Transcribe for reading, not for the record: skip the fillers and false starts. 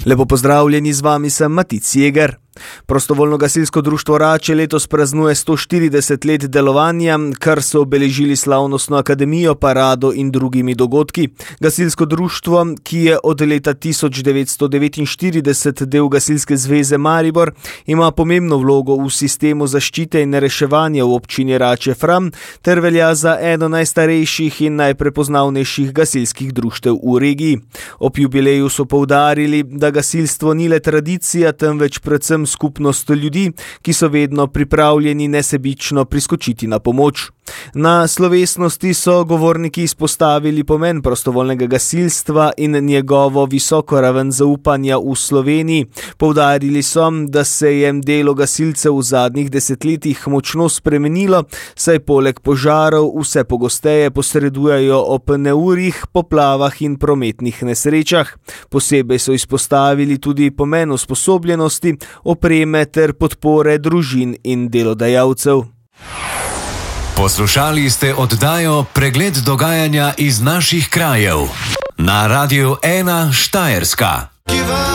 Lepo pozdravljeni, z vami sem Matic Jeger. Prostovoljno gasilsko društvo Rače letos praznuje 140 let delovanja, kar so obeležili slavnostno akademijo, parado in drugimi dogodki. Gasilsko društvo, ki je od leta 1949 del Gasilske zveze Maribor, ima pomembno vlogo v sistemu zaščite in reševanja v občini Rače Fram ter velja za eno najstarejših in najprepoznavnejših gasilskih društev v regiji. Ob jubileju so poudarili, da gasilstvo ni le tradicija, temveč predvsem skupnost ljudi, ki so vedno pripravljeni nesebično priskočiti na pomoč. Na slovesnosti so govorniki izpostavili pomen prostovoljnega gasilstva in njegovo visoko raven zaupanja v Sloveniji. Poudarili so, da se je delo gasilcev v zadnjih desetletjih močno spremenilo, saj poleg požarov vse pogosteje posredujejo ob neurjih, poplavah in prometnih nesrečah. Posebej so izpostavili tudi pomen usposobljenosti, opreme ter podpore družin in delodajalcev. Poslušali ste oddajo Pregled dogajanja iz naših krajev na Radiu 1 Štajerska.